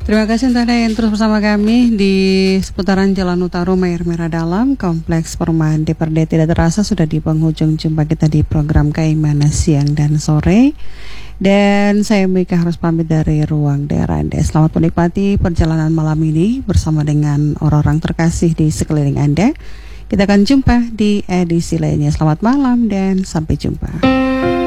Terima kasih untuk Anda yang terus bersama kami di seputaran Jalan Utara Mayer Merah Dalam, Kompleks Perumahan DPRD. Tidak terasa sudah di penghujung jumpa kita di program Kaimana Siang dan Sore. Dan saya Mika harus pamit dari ruang daerah Anda. Selamat menikmati perjalanan malam ini bersama dengan orang-orang terkasih di sekeliling Anda. Kita akan jumpa di edisi lainnya. Selamat malam dan sampai jumpa.